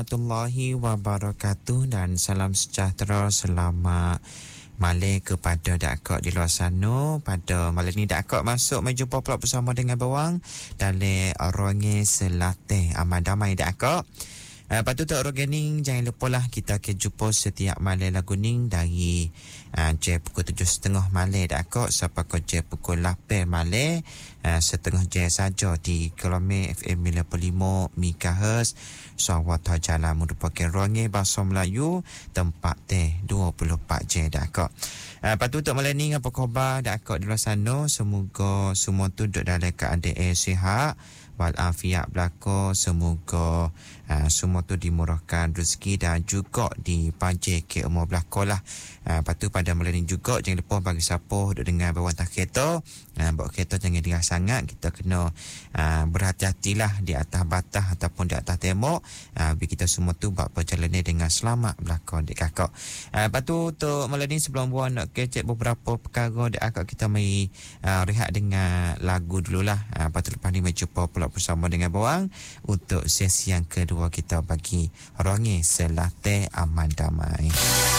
Warahmatullahi wabarakatuh dan salam sejahtera selamat malam kepada dakak di luar sana. Pada malam ni dakak masuk mai jumpa pula bersama dengan bawang dalam Ronge Selate Aman Damai dakak. Lepas tu tak organing, jangan lupa lah kita akan jumpa setiap malam lagu ning dari jam pukul 7.30 malam dakak sampai ke jam pukul 8 malam. Setengah jam saja di Kelome FM 95 MHz. Sawata Jalan merupakan Ronge Bahasa Melayu tempat teh 24 jam dakak. Lepas tu untuk malam ni apa khabar dakak di luar sana? Semoga semua tu duduk dalam keadaan sihat walafiat belaka. Semoga semua tu dimurahkan rezeki dan juga dipanjang ke umur belaka lah. Lepas tu pada malam ni juga jangan lupa bagi siapa duduk dengan bawah atas kereta, bawa kereta jangan dengar sangat. Kita kena berhati-hatilah di atas batas ataupun di atas tembok, biar kita semua tu buat perjalanan dengan selamat belakang dek kakak. Lepas tu untuk malam ni sebelum buat nak kecek beberapa perkara dek kakak, kita mari rehat dengan lagu dululah. Lepas tu lepas ni mari jumpa pula bersama dengan bawang untuk sesi yang kedua kita bagi Ronge Selate Aman Damai.